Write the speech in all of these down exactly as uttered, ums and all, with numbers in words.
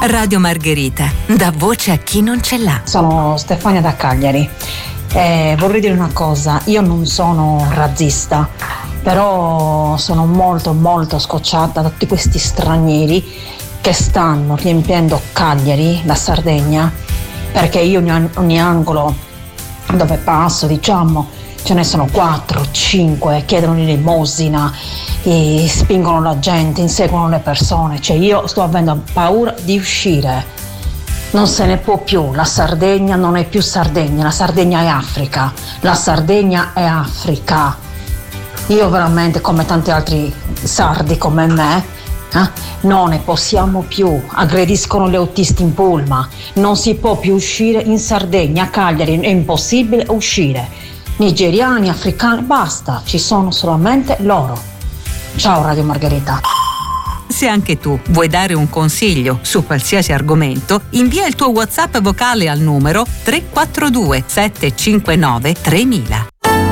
Radio Margherita, dà voce a chi non ce l'ha. Sono Stefania da Cagliari e vorrei dire una cosa, io non sono razzista, però sono molto molto scocciata da tutti questi stranieri che stanno riempiendo Cagliari, la Sardegna, perché io ogni, ogni angolo dove passo, diciamo, ce ne sono quattro, cinque, chiedono l'elemosina, e spingono la gente, inseguono le persone, cioè io sto avendo paura di uscire, non se ne può più, la Sardegna non è più Sardegna, la Sardegna è Africa, la Sardegna è Africa. Io veramente, come tanti altri sardi come me, eh, non ne possiamo più, aggrediscono gli autisti in pullman, non si può più uscire in Sardegna, a Cagliari è impossibile uscire, nigeriani, africani, basta, ci sono solamente loro. Ciao Radio Margherita. Se anche tu vuoi dare un consiglio su qualsiasi argomento, invia il tuo WhatsApp vocale al numero tre quattro due sette cinque nove tremila.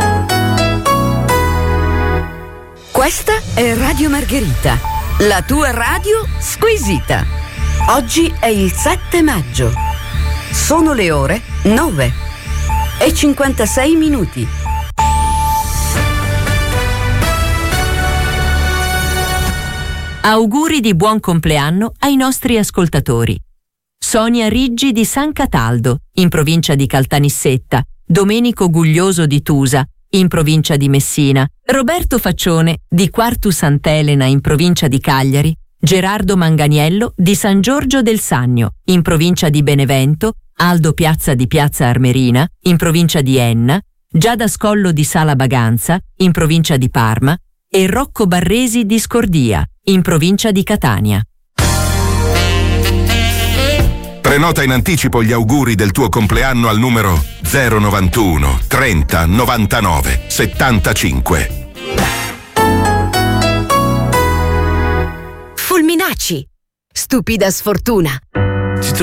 Questa è Radio Margherita, la tua radio squisita. Oggi è il sette maggio. Sono le ore nove e cinquantasei minuti. Auguri di buon compleanno ai nostri ascoltatori. Sonia Riggi di San Cataldo, in provincia di Caltanissetta, Domenico Guglioso di Tusa, in provincia di Messina, Roberto Faccione di Quartu Sant'Elena, in provincia di Cagliari, Gerardo Manganiello di San Giorgio del Sannio, in provincia di Benevento, Aldo Piazza di Piazza Armerina, in provincia di Enna, Giada Scollo di Sala Baganza, in provincia di Parma, e Rocco Barresi di Scordia, in provincia di Catania. Prenota in anticipo gli auguri del tuo compleanno al numero zero novantuno trenta novantanove settantacinque. Fulminacci, stupida sfortuna.